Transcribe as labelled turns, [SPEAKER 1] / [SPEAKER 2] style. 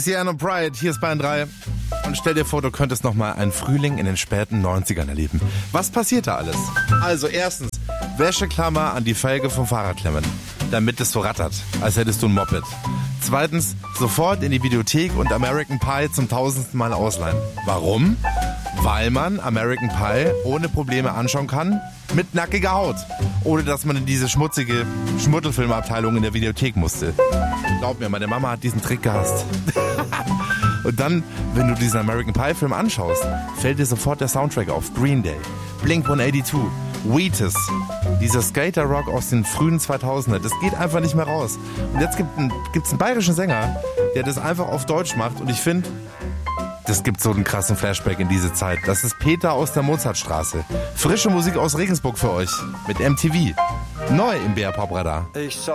[SPEAKER 1] Sienna Pride, hier ist Bayern 3. Und stell dir vor, du könntest nochmal einen Frühling in den späten 90ern erleben. Was passiert da alles? Also erstens, Wäscheklammer an die Felge vom Fahrrad klemmen, damit es so rattert, als hättest du ein Moped. Zweitens, sofort in die Videothek und American Pie zum 1000. Mal ausleihen. Warum? Weil man American Pie ohne Probleme anschauen kann, mit nackiger Haut. Ohne dass man in diese schmutzige Schmuddelfilmabteilung in der Videothek musste. Glaub mir, meine Mama hat diesen Trick gehasst. Und dann, wenn du diesen American Pie Film anschaust, fällt dir sofort der Soundtrack auf. Green Day, Blink 182, Wheatus, dieser Skater-Rock aus den frühen 2000er, das geht einfach nicht mehr raus. Und jetzt gibt's einen bayerischen Sänger, der das einfach auf Deutsch macht. Und ich finde, das gibt so einen krassen Flashback in diese Zeit. Das ist Peter aus der Mozartstraße. Frische Musik aus Regensburg für euch mit MTV. Neu im BR Pop Radar.